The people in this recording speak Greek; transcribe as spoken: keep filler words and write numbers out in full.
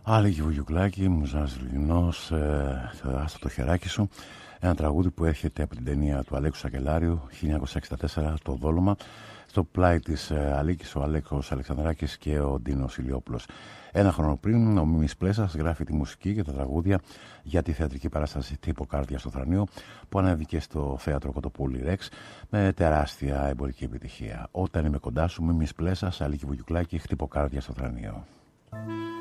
Άλεγη Βουγιουκλάκη, Μουζάς Λινός, ε, άστο το χεράκι σου. Ένα τραγούδι που έρχεται από την ταινία του Αλέκου Σακελάριου χίλια εννιακόσια εξήντα τέσσερα, το Δόλωμα. Στο πλάι της ε, Αλίκης ο Αλέκος Αλεξανδράκης και ο Ντίνος Ηλιόπουλος. Ένα χρόνο πριν ο Μίμης Πλέσας γράφει τη μουσική και τα τραγούδια για τη θεατρική παράσταση Χτυποκάρδια στο Θρανείο που ανέβηκε στο θέατρο Κοτοπούλη Ρεξ με τεράστια εμπορική επιτυχία. Όταν είμαι κοντά σου, Μίμης Πλέσας, Αλίκη Βουγιουκλάκη, Χτυποκάρδια στο Θρανείο.